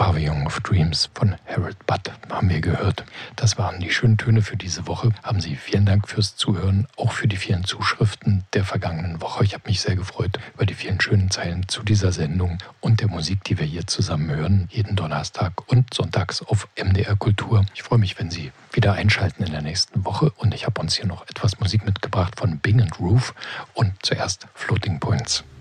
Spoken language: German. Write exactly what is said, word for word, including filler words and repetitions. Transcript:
Pavilion of Dreams von Harold Budd haben wir gehört. Das waren die schönen Töne für diese Woche. Haben Sie vielen Dank fürs Zuhören, auch für die vielen Zuschriften der vergangenen Woche. Ich habe mich sehr gefreut über die vielen schönen Zeilen zu dieser Sendung und der Musik, die wir hier zusammen hören, jeden Donnerstag und sonntags auf M D R Kultur. Ich freue mich, wenn Sie wieder einschalten in der nächsten Woche, und ich habe uns hier noch etwas Musik mitgebracht von Bing and Roof und zuerst Floating Points.